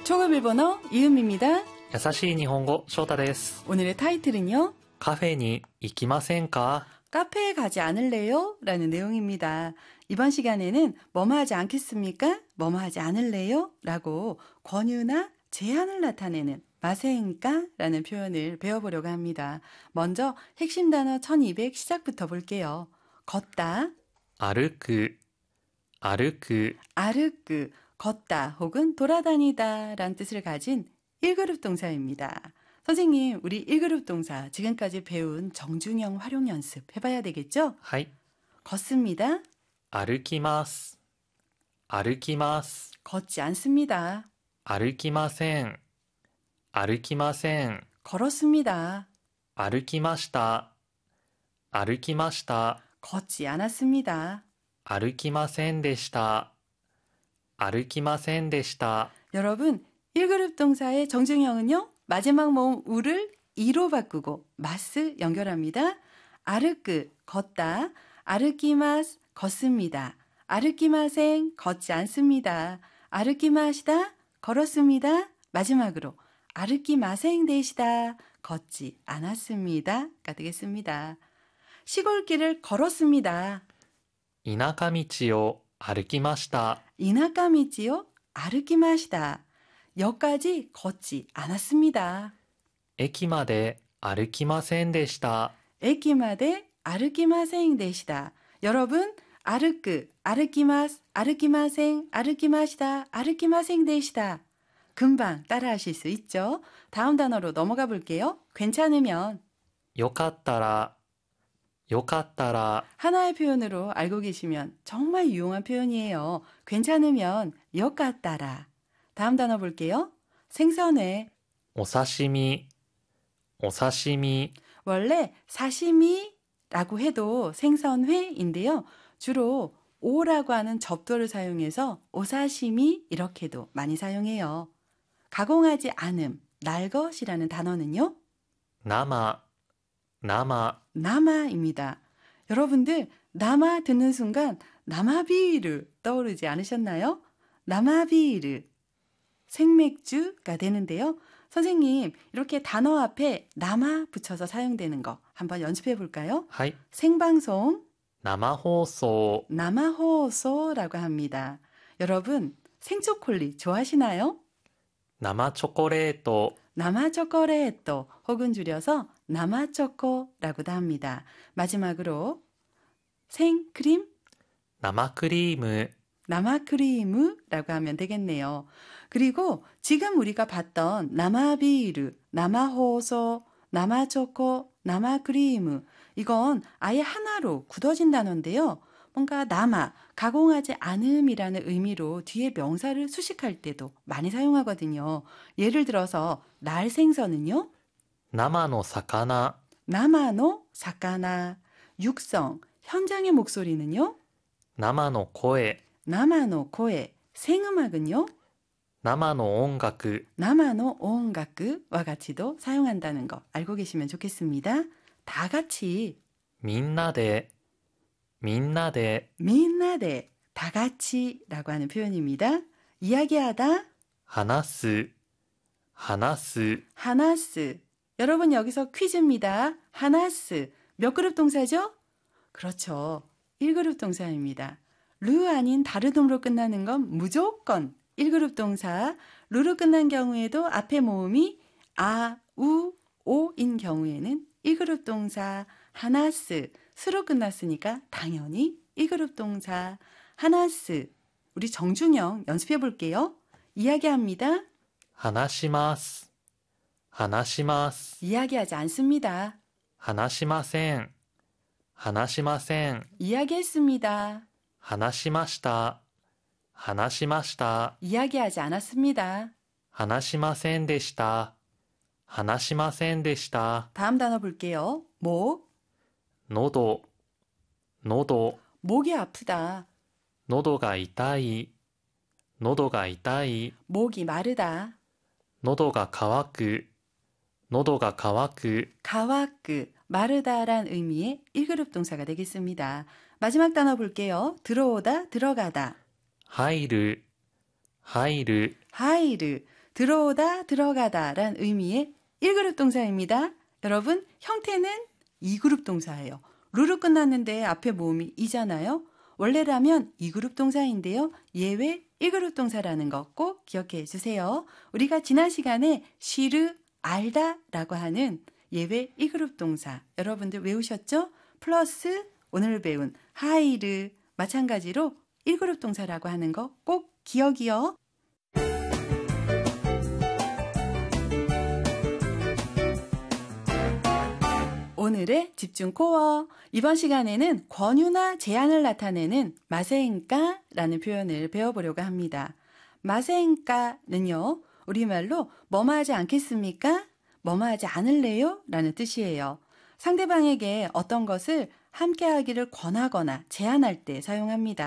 초급 일본어 이은미입니다. 優しい日本語、翔太です。 오늘의 타이틀은요. カフェに行きませんか? 카페에 가지 않을래요? 라는 내용입니다. 이번 시간에는 뭐뭐 하지 않겠습니까? 뭐뭐 하지 않을래요? 라고 권유나 제안을 나타내는 마세인까? 라는 표현을 배워보려고 합니다. 먼저 핵심 단어 1200 시작부터 볼게요. 걷다, 歩く、歩く、 아르크, 걷다 혹은 돌아다니다 라는 뜻을 가진 1그룹 동사입니다. 선생님, 우리 1그룹 동사 지금까지 배운 정중형 활용 연습 해봐야 되겠죠? はい。 걷습니다. 歩きます。歩きます。 걷지 않습니다. 歩きません。歩きません。 걸었습니다. 歩きました。歩きました。 걷지 않았습니다. 歩きませんでした。歩きませんでした。 여러분, 1그룹 동사의 정중형은요. 마지막 모음 우를 이로 바꾸고 마스 연결합니다. 아르크, 걷다. 아르키마스, 걷습니다. 아르키마생, 걷지 않습니다. 아르키마시다, 걸었습니다. 마지막으로 아르키마생 되시다, 걷지 않았습니다가 되겠습니다. 시골길을 걸었습니다. 田舎道を歩きました。 이나카미지요, 아르키마시다. 역까지 걷지 않았습니다. 駅まで歩きませんでした。 에키마데 아르키마생 되시다. 여러분, 아르크, 아르키마스, 아르키마생, 아르키마시다, 아르키마생 되시다. 금방 따라하실 수 있죠? 다음 단어로 넘어가 볼게요. 괜찮으면 よかったら、よかったら、 하나의 표현으로 알고 계시면 정말 유용한 표현이에요. 괜찮으면 역같따라. 다음 단어 볼게요. 생선회. お刺身、お刺身、 원래 사시미라고 해도 생선회인데요. 주로 오라고 하는 접두어를 사용해서 오사시미 이렇게도 많이 사용해요. 가공하지 않음, 날 것이라는 단어는요. 生、生、 나마입니다. 여러분들 나마 듣는 순간 나마비르 떠오르지 않으셨나요? 나마비르, 생맥주가 되는데요. 선생님, 이렇게 단어 앞에 나마 붙여서 사용되는 거 한번 연습해 볼까요? はい。 생방송, 生放送、 나마호소라고 합니다. 여러분, 생초콜릿 좋아하시나요? 生チョコレート、 나마초코레토 혹은 줄여서 나마초코라고도 합니다. 마지막으로 생크림, 生クリーム、 나마크리무라고 하면 되겠네요. 그리고 지금 우리가 봤던 나마비르, 나마호소, 나마초코, 나마크리무 이건 아예 하나로 굳어진 단어인데요. 뭔가 나마, 가공하지 않음이라는 의미로 뒤에 명사를 수식할 때도 많이 사용하거든요. 예를 들어서 날 생선은요. 生の魚、 나마노 사카나, 육성, 현장의 목소리는요. 生の声、 나마노 코에, 생음악은요. 生の音楽、 나마노 온가크와 같이도 사용한다는 거 알고 계시면 좋겠습니다. 다 같이, みんなで、みんなで、 민나데, 다 같이라고 하는 표현입니다. 이야기하다, 話す、話す、 하나스. 여러분 여기서 퀴즈입니다. 하나스. 몇 그룹 동사죠? 그렇죠. 1그룹 동사입니다. 르 아닌 다른 음으로 끝나는 건 무조건 1그룹 동사. 루로 끝난 경우에도 앞에 모음이 아, 우, 오인 경우에는 1그룹 동사. 하나스. 스로 끝났으니까 당연히 1그룹 동사. 하나스. 우리 정중형 연습해 볼게요. 이야기합니다. 話します、話します、 이야기하지 않습니다. 話しません、話しません、 이야기했습니다. 話しました、話しました、 이야기하지 않았습니다. 話しませんでした、話しませんでした、 다음 단어 볼게요. 목, 喉、喉、 목이 아프다. 喉が痛い、喉が痛い、 목이 마르다. 喉が渇く、喉が渇く、 가와크, 마르다란 의미의 1그룹 동사가 되겠습니다. 마지막 단어 볼게요. 들어오다, 들어가다. 入る、入る、 하이르, 들어오다, 들어가다 란 의미의 1그룹 동사입니다. 여러분, 형태는 2그룹 동사예요. 루로 끝났는데 앞에 모음이 이잖아요. 원래라면 2그룹 동사인데요. 예외 1그룹 동사라는 거 꼭 기억해 주세요. 우리가 지난 시간에 쉬르, 알다 라고 하는 예외 1그룹 동사 여러분들 외우셨죠? 플러스 오늘 배운 하이르 마찬가지로 1그룹 동사라고 하는 거 꼭 기억이요. 오늘의 집중 코어. 이번 시간에는 권유나 제안을 나타내는 마세인까라는 표현을 배워보려고 합니다. 마세인까는요, 우리말로 뭐뭐 하지 않겠습니까? 뭐뭐 하지 않을래요? 라는 뜻이에요. 상대방에게 어떤 것을 함께 하기를 권하거나 제안할 때 사용합니다.